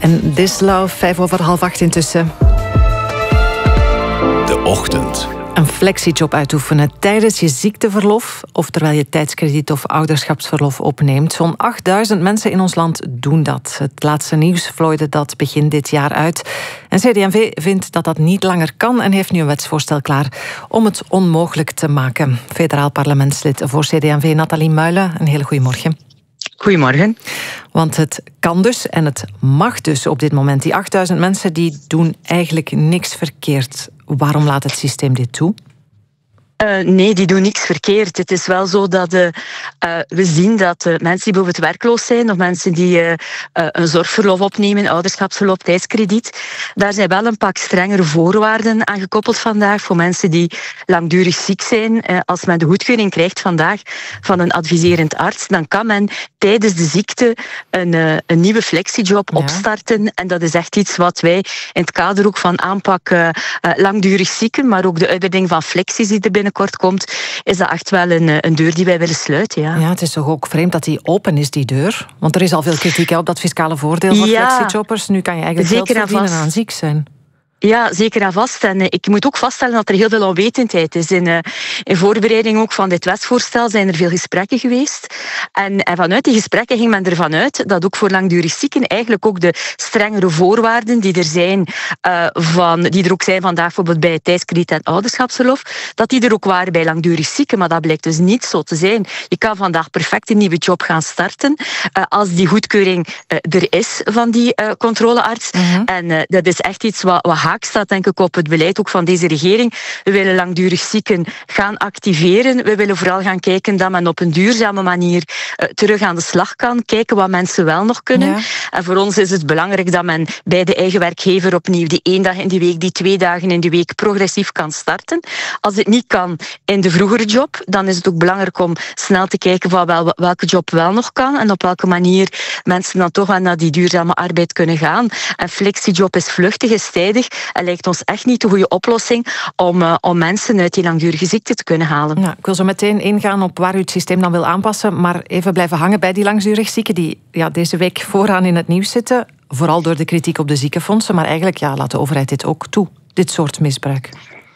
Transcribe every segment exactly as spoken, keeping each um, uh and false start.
En This Love, vijf over half acht intussen. De ochtend. Een flexiejob uitoefenen tijdens je ziekteverlof of terwijl je tijdskrediet of ouderschapsverlof opneemt. Zo'n achtduizend mensen in ons land doen dat. Het laatste nieuws vlooide dat begin dit jaar uit. En C D en V vindt dat dat niet langer kan en heeft nu een wetsvoorstel klaar om het onmogelijk te maken. Federaal parlementslid voor C D en V Nathalie Muilen, een hele goede morgen. Goedemorgen. Want het kan dus en het mag dus op dit moment. Die achtduizend mensen die doen eigenlijk niks verkeerd. Waarom laat het systeem dit toe? Uh, nee, die doen niks verkeerd. Het is wel zo dat uh, uh, we zien dat uh, mensen die bijvoorbeeld werkloos zijn of mensen die uh, uh, een zorgverlof opnemen, ouderschapsverlof, tijdskrediet, daar zijn wel een pak strengere voorwaarden aan gekoppeld vandaag voor mensen die langdurig ziek zijn. Uh, als men de goedkeuring krijgt vandaag van een adviserend arts, dan kan men tijdens de ziekte een, uh, een nieuwe flexiejob ja. opstarten. En dat is echt iets wat wij in het kader ook van aanpak uh, uh, langdurig zieken, maar ook de uitbreiding van flexies die er binnen kort komt, is dat echt wel een, een deur die wij willen sluiten. Ja. ja, het is toch ook vreemd dat die open is, die deur? Want er is al veel kritiek op dat fiscale voordeel voor ja, flexiejobbers. Nu kan je eigenlijk geld verdienen aan ziek zijn. Ja, zeker en vast. En ik moet ook vaststellen dat er heel veel onwetendheid is. In, uh, in voorbereiding ook van dit wetsvoorstel zijn er veel gesprekken geweest. En, en vanuit die gesprekken ging men ervan uit dat ook voor langdurig zieken eigenlijk ook de strengere voorwaarden die er zijn, uh, van, die er ook zijn vandaag bijvoorbeeld bij tijdskrediet en ouderschapsverlof, dat die er ook waren bij langdurig zieken. Maar dat blijkt dus niet zo te zijn. Je kan vandaag perfect een nieuwe job gaan starten uh, als die goedkeuring uh, er is van die uh, controlearts. Uh-huh. En uh, dat is echt iets wat, wat staat denk ik op het beleid ook van deze regering. We willen langdurig zieken gaan activeren. We willen vooral gaan kijken dat men op een duurzame manier uh, terug aan de slag kan. Kijken wat mensen wel nog kunnen. Ja. En voor ons is het belangrijk dat men bij de eigen werkgever opnieuw die één dag in de week, die twee dagen in de week progressief kan starten. Als het niet kan in de vroegere job, dan is het ook belangrijk om snel te kijken van wel, welke job wel nog kan en op welke manier mensen dan toch wel naar die duurzame arbeid kunnen gaan. En flexiejob is vluchtig, is tijdig. Het lijkt ons echt niet de goede oplossing om, uh, om mensen uit die langdurige ziekte te kunnen halen. Ja, ik wil zo meteen ingaan op waar u het systeem dan wil aanpassen, maar even blijven hangen bij die langdurig zieken die ja, deze week vooraan in het nieuws zitten. Vooral door de kritiek op de ziekenfondsen, maar eigenlijk ja, laat de overheid dit ook toe, dit soort misbruik.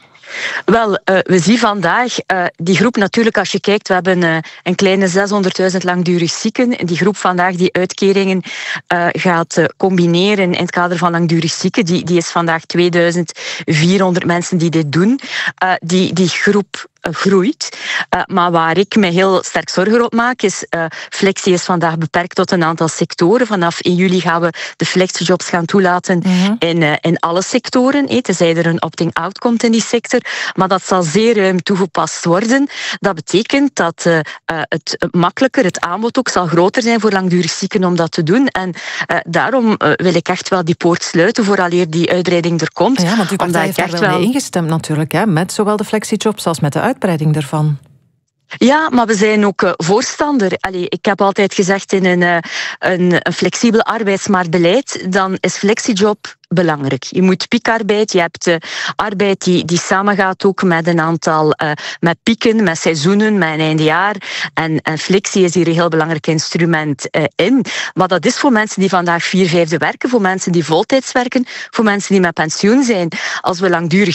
Wel, uh, we zien vandaag uh, die groep natuurlijk, als je kijkt, we hebben uh, een kleine zeshonderdduizend langdurig zieken. Die groep vandaag die uitkeringen uh, gaat uh, combineren in het kader van langdurig zieken, die, die is vandaag tweeduizend vierhonderd mensen die dit doen. Uh, die, die groep groeit. Uh, maar waar ik me heel sterk zorgen op maak, is uh, flexie is vandaag beperkt tot een aantal sectoren. Vanaf in juli gaan we de flexijobs gaan toelaten mm-hmm. in, uh, in alle sectoren. Eh, tenzij er een opting-out komt in die sector. Maar dat zal zeer ruim toegepast worden. Dat betekent dat uh, uh, het makkelijker, het aanbod ook zal groter zijn voor langdurig zieken om dat te doen. En uh, daarom uh, wil ik echt wel die poort sluiten vooraleer die uitbreiding er komt. Ja, want uw partij heeft daar wel, wel mee ingestemd natuurlijk, hè, met zowel de flexijobs als met de uitbreiding daarvan. Ja, maar we zijn ook uh, voorstander. Allee, ik heb altijd gezegd in een, uh, een, een flexibel arbeidsmarktbeleid, dan is flexiejob belangrijk. Je moet piekarbeid, je hebt uh, arbeid die, die samengaat ook met een aantal, uh, met pieken, met seizoenen, met een eindejaar. En, en flexie is hier een heel belangrijk instrument uh, in. Maar dat is voor mensen die vandaag vier vijfde werken, voor mensen die voltijds werken, voor mensen die met pensioen zijn. Als we langdurig